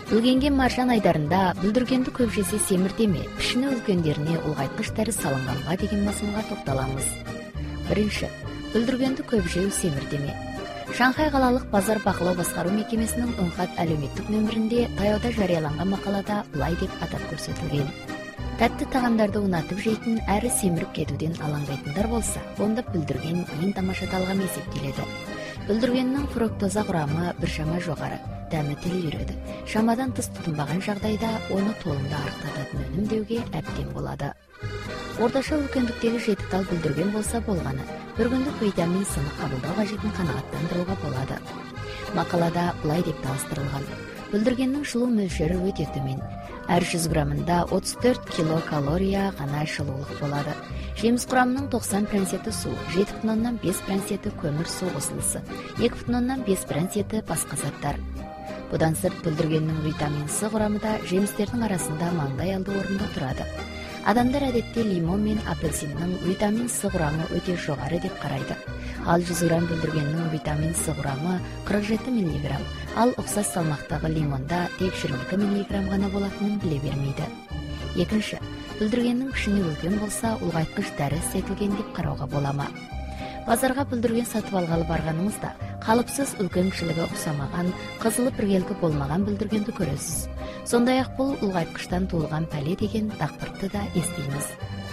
Үлгенген маржан айдарында бүлдіргенді көп жесе семіртеме, пішіні үлкендеріне ұлғайтқыш дәрі салынғанға деген мазмұнға тоқталамыз. Бірінші, бүлдіргенді көп жеу семіртеме. Шанхай қалалық базар бақылау басқару мекемесінің үңхат әлеуметтік нөмірінде таяуда жарияланған мақалада былай деп атап көрсетілген. Тәтті тағамдарды ұнатып жейтін әрі семіріп кетуден алаңдайтындар болса, онда бүлдірген ең тамаша талғам есептеледі. Бүлдіргеннің фруктоза құрамы біршама жоғары, дәмі тіл үйреді. Шамадан тыс тұтынбаған жағдайда оны толымды арықтататын өнім деуге әбден болады. Орташа үлкендіктегі 7 тал бүлдірген болса болғаны, бір күндік витамин сыны қабылдау қажетін қанағаттандыруға болады. Мақалада былай деп таныстырылған. Бүлдіргеннің жылу мөлшері өте төмен. Әр 100 граммында 34 килокалория ғана жылулық болады. Жеміс құрамының 90% су, 7,5% көмір су қосылысы, 2,5% басқа заттар. Бұдан сырт бүлдіргеннің витамин С құрамы да жемістердің арасында маңдай алды орында тұрады. Адамдар әдетте лимон мен апельсиннің витамин С құрамы өте жоғары деп қарайды. Ал 100 грамм бүлдіргеннің витамин С құрамы 47 мг, ал ұқсас салмақтағы лимонда тек 22 мг ғана болатынын біле бермейді. Екінші, бүлдіргеннің пішіні үлкен болса, ұлғайтқыш дәрі істетілген деп қарауға болама. Базарға бүлдірген сатып алғалы барғаныңызда, қалыпсыз үлкен кішілігі ұқсамаған, қызылы біркелкі болмаған бүлдіргенді көресіз. Сондай-ақ бұл ұлғайтқыштан туылған пәле деген дақпыртты да естейміз.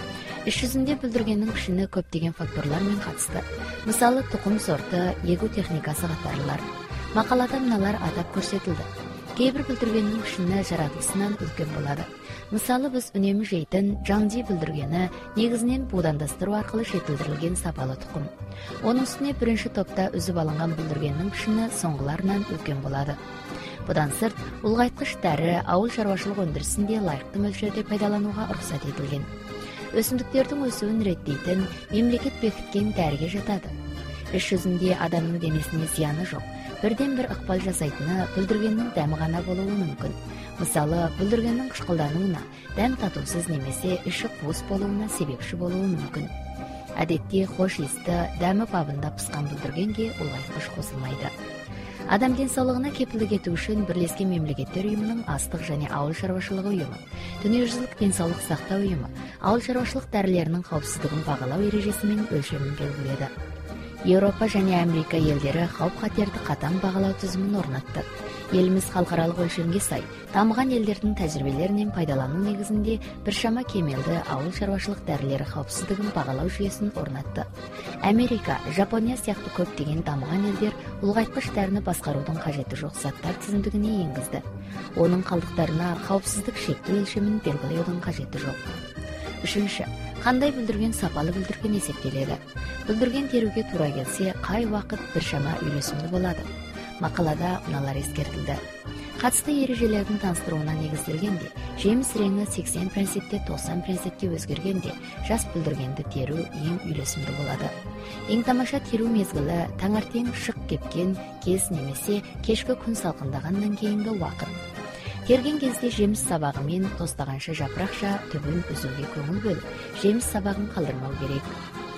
Іс жүзінде бүлдіргеннің пішіні көптеген факторлармен қатысты. Мысалы, тұқым сорты, егу техникасы қатарлар. Мақалада мыналар атап көрсетілді. Кейбір бүлдіргеннің пішіні жаратылысынан үлкен болады. Мысалы, біз үнемі жейтін жаңди бүлдіргені негізінен будандастыру арқылы жетілдірілген сапалы тұқым. Оның үстіне бірінші топта үзіп алынған бүлдіргеннің пішіні соңғыларынан үлкен болады. Бұдан сырт, ұлғайтқыш дәрі ауыл шаруашылық өндірісінде лайықты мөлшерде пайдалануға рұқсат етілген. Өсімдіктердің өсуін реттейтін мемлекет бекіткен дәріге жатады. Іс жүзінде адамның денесіне зияны жоқ. Бірден бір ықпал жасайтыны бүлдіргеннің дәмі ғана болуы мүмкін. Мысалы, бүлдіргеннің қышқылдануына, дәм татусыз немесе іші қуыс болуына себепші болуы мүмкін. Әдетте хош иісті, дәмі бабында пысқан бүлдіргенге ұлғайтқыш қосылмайды. Адам денсаулығына кепілдік ету үшін Бірлескен Мемлекеттер ұйымының астық және ауыл шаруашылығы ұйымы, дүниежүзілік денсаулық сақтау ұйымы, ауыл шаруашылық дәрілерінің қауіпсіздігін бағалау ережесі мен өлшемін белгіледі. Еуропа және Америка елдері қауіп-қатерді қатаң бағалау тізімін орнатты. Еліміз халықаралық өлшемге сай, дамыған елдердің тәжірибелерінен пайдалану негізінде біршама кемелді ауыл шаруашылық дәрілері қауіпсіздігін бағалау жүйесін орнатты. Америка, Жапония сияқты көптеген дамыған елдер ұлғайтқыш дәріні басқарудың қажеті жоқ заттар тізімдігіне енгізді. Оның қалдықтарына қауіпсіздік шекті өлшемін белгілеудің қажеті жоқ. Үшінші, қандай бүлдірген сапалы бүлдірген есептеледі? Бүлдірген теруге тура келсе, қай уақыт біршама үйлесімді болады? Мақалада мыналар ескертілді. Қатысты ережелердің таныстыруына негізделгенде, жеміс реңі 80%-те 90%-ке өзгергенде, жас бүлдіргенді теру ең үйлесімді болады. Ең тамаша теру мезгілі таңертең шық кепкен кез немесе кешкі күн салқындағаннан кейінгі уақыт. Терген кезде жеміс сабағы мен тостағанша жапырақша түбін үзуге көңіл бөліп, жеміс сабағын қалдырмау керек.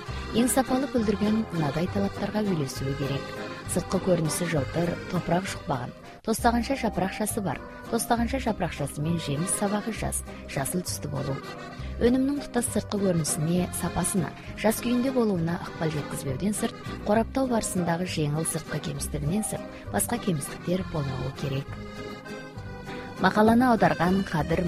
Ең сапалы бүлдірген мынадай талаптарға үйлесуі керек. Сыртқы көрінісі жылтыр, топырақ жұқпаған, тостағанша жапырақшасы бар, тостағанша жапырақшасы мен жеміс сабағы жас, жасыл түсті болу. Өнімнің тұтас сыртқы көрінісіне, сапасына, жас күйінде болуына ықпал жеткізбеуден сырт, қораптау барысындағы жеңіл сыртқы кемістігінен сырт, басқа кемістіктер болмауы керек. Мақаланы аударған Қадыр